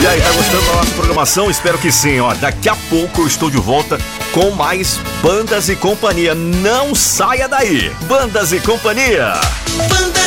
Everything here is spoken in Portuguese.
E aí, tá gostando da nossa programação? Espero que sim, ó. Daqui a pouco eu estou de volta com mais Bandas e Companhia. Não saia daí! Bandas e Companhia! Bandas